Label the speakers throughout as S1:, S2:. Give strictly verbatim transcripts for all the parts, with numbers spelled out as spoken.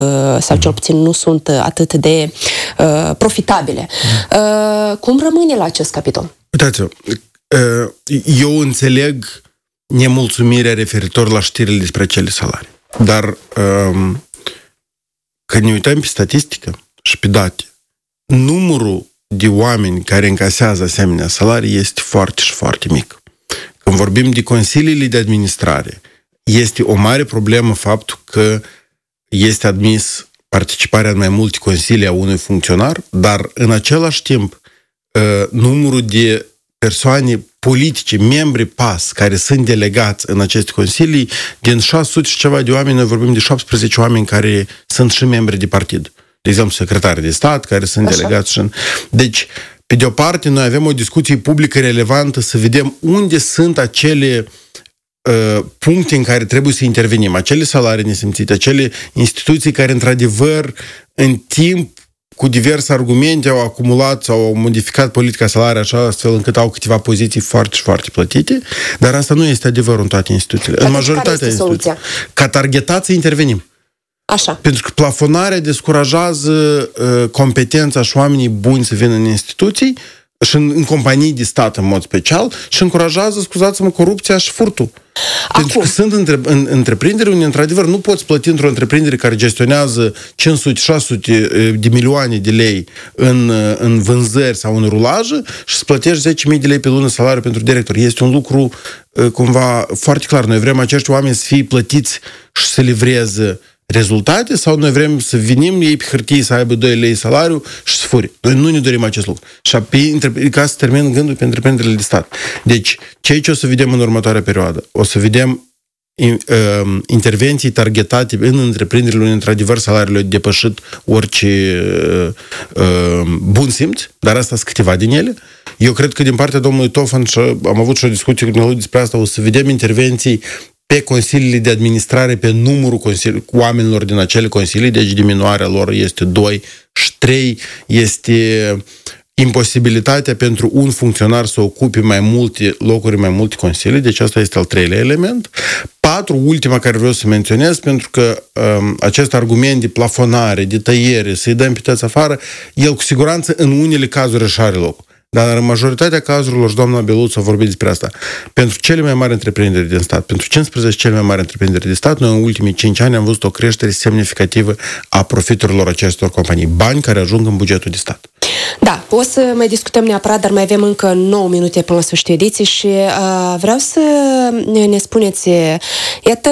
S1: sau cel puțin nu sunt atât de uh, profitabile. Uh, cum rămâne la acest capitol?
S2: Uitați-vă, eu înțeleg nemulțumirea referitor la știrile despre acele salarii. Dar când ne uităm pe statistică și pe date, numărul de oameni care încasează asemenea salarii este foarte și foarte mic. Când vorbim de consiliile de administrare, este o mare problemă faptul că este admis participarea în mai multe consilii a unui funcționar, dar în același timp numărul de persoane politice, membri P A S, care sunt delegați în aceste consilii, din șase sute și ceva de oameni, noi vorbim de șaptesprezece oameni care sunt și membri de partid. De exemplu, secretari de stat, care sunt Așa. delegați și în... Deci, pe de o parte, noi avem o discuție publică relevantă să vedem unde sunt acele uh, puncte în care trebuie să intervenim, acele salarii nesimțite, acele instituții care, într-adevăr, în timp, cu diverse argumente au acumulat sau au modificat politica salarială așa astfel încât au câteva poziții foarte și foarte plătite, dar asta nu este adevărul în toate instituțiile. Atunci, în majoritatea instituțiilor. Ca targetat să intervenim.
S1: Așa.
S2: Pentru că plafonarea descurajază uh, competența și oamenii buni să vină în instituții și în, în companii de stat în mod special și încurajează, scuzați-mă, corupția și furtul. Acum. Pentru că sunt între, în, întreprinderi unde, într-adevăr, nu poți plăti într-o întreprindere care gestionează cinci sute șase sute de milioane de lei în, în vânzări sau în rulajă și să plătești zece mii de lei pe lună salariu pentru director. Este un lucru cumva foarte clar. Noi vrem acești oameni să fie plătiți și să livreze rezultate sau noi vrem să venim ei pe hârtie să aibă doi lei salariu și să furi. Noi nu ne dorim acest lucru. Și pe, ca să termin gândul pe întreprinderile de stat. Deci, ceea ce o să vedem în următoarea perioadă, o să vedem in, uh, intervenții targetate în întreprinderile unde, într-adevăr, salariile au depășit orice uh, uh, bun simț, dar asta sunt câteva din ele. Eu cred că din partea domnului Tofan, și am avut și o discuție cu noi despre asta, o să vedem intervenții pe consiliile de administrare, pe numărul consilii, oamenilor din acele consilii, deci diminuarea lor este doi și trei este imposibilitatea pentru un funcționar să ocupe mai multe locuri, mai multe consilii, deci asta este al treilea element. Patru, ultima care vreau să menționez, pentru că um, acest argument de plafonare, de tăiere, să-i dăm pe toți afară, el cu siguranță în unele cazuri își are loc. Dar în majoritatea cazurilor, și doamna Beluț a vorbit despre asta, pentru cele mai mari întreprinderi din stat, pentru cincisprezece cele mai mari întreprinderi din stat, noi în ultimii cinci ani am văzut o creștere semnificativă a profiturilor acestor companii, bani care ajung în bugetul de stat.
S1: Da, o să mai discutăm neapărat, dar mai avem încă nouă minute până la sfârșitul ediției și uh, vreau să ne spuneți, iată,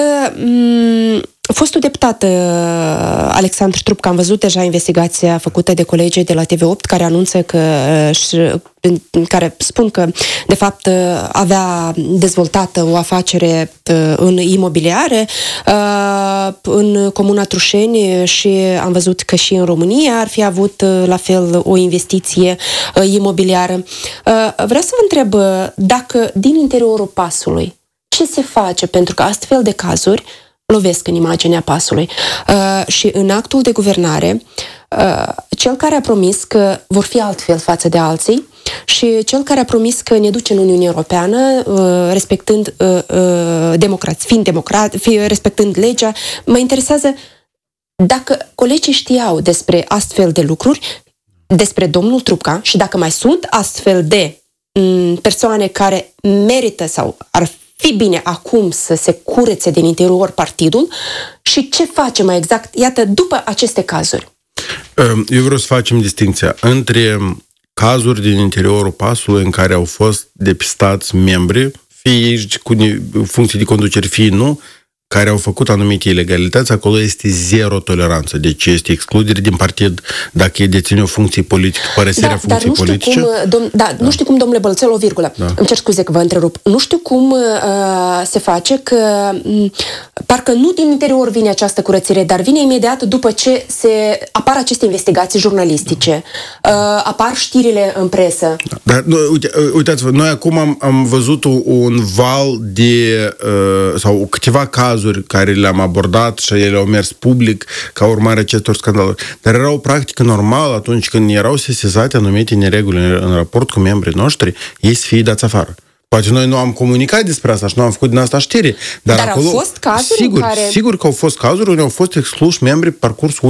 S1: m- fostul deputat Alexandru Trupca, am văzut deja investigația făcută de colegii de la T V opt care anunță că, care spun că, de fapt, avea dezvoltată o afacere în imobiliare în Comuna Trușeni și am văzut că și în România ar fi avut la fel o investiție imobiliară. Vreau să vă întreb dacă din interiorul PAS-ului ce se face, pentru că astfel de cazuri lovesc în imaginea PAS-ului. Uh, și în actul de guvernare, uh, cel care a promis că vor fi altfel față de alții și cel care a promis că ne duce în Uniunea Europeană, uh, respectând uh, uh, democrați, fiind democrat, fi, respectând legea, mă interesează dacă colegii știau despre astfel de lucruri, despre domnul Trupca și dacă mai sunt astfel de m, persoane care merită sau ar fi bine acum să se curețe din interior partidul și ce face mai exact, iată, după aceste cazuri?
S2: Eu vreau să facem distinția între cazuri din interiorul PAS-ului în care au fost depistați membri, fie ei cu funcții de conducere, fie nu, care au făcut anumite ilegalități, acolo este zero toleranță. Deci este excludere din partid dacă e deține o funcție politică, părăsirea
S1: da,
S2: funcției
S1: dar nu
S2: politice.
S1: Cum, dom, da, da, nu știu cum, domnule Bălțel, o virgulă. Da. Îmi cer scuze că vă întrerup. Nu știu cum uh, se face că m- parcă nu din interior vine această curățire, dar vine imediat după ce se apar aceste investigații jurnalistice, uh, apar știrile în presă.
S2: Da. Dar nu, uite, uitați-vă, noi acum am, am văzut un val de uh, sau câteva cazuri care le-am abordat și ele au mers public ca urmare acestor scandaluri. Dar era o practică normală atunci când erau sesizate anumite nereguli în raport cu membrii noștri, ei să fie dați afară. Poate noi nu am comunicat despre asta și nu am făcut din asta știre. Dar,
S1: Dar
S2: acolo,
S1: au fost cazuri
S2: sigur,
S1: în care...
S2: Sigur că au fost cazuri unde au fost excluși membri pe parcursul